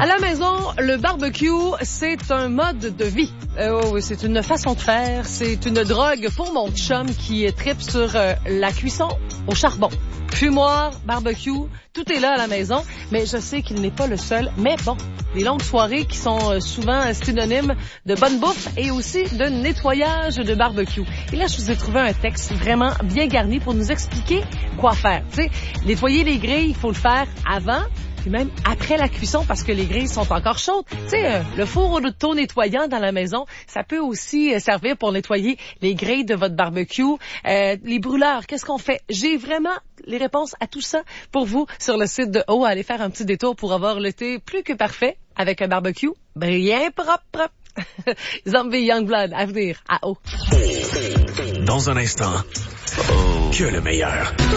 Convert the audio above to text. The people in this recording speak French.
À la maison, le barbecue, c'est un mode de vie. Oui, c'est une façon de faire. C'est une drogue pour mon chum qui tripe sur la cuisson au charbon. Fumoir, barbecue, tout est là à la maison. Mais je sais qu'il n'est pas le seul. Mais bon, des longues soirées qui sont souvent synonymes de bonne bouffe et aussi de nettoyage de barbecue. Et là, je vous ai trouvé un texte vraiment bien garni pour nous expliquer quoi faire. Tu sais, nettoyer les grilles, il faut le faire avant, puis même après la cuisson parce que les grilles sont encore chaudes. Tu sais, le four auto-nettoyant dans la maison, ça peut aussi servir pour nettoyer les grilles de votre barbecue. Les brûleurs, qu'est-ce qu'on fait? J'ai vraiment les réponses à tout ça pour vous sur le site de O. Allez faire un petit détour pour avoir l'été plus que parfait avec un barbecue bien propre. Zombie Youngblood à venir à O. Dans un instant, que le meilleur.